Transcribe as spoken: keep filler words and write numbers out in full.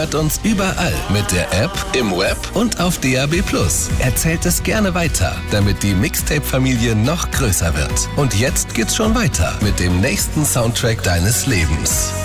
Hört uns überall mit der App, im Web und auf D A B plus. Erzählt es gerne weiter, damit die Mixtape-Familie noch größer wird. Und jetzt geht's schon weiter mit dem nächsten Soundtrack deines Lebens.